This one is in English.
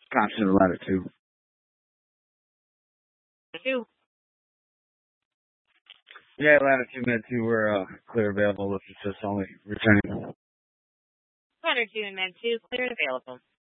Option ladder 2. 2. Yeah, ladder 2, med 2 were clear available. This is just only returning. Ladder 2 and med 2 clear and available.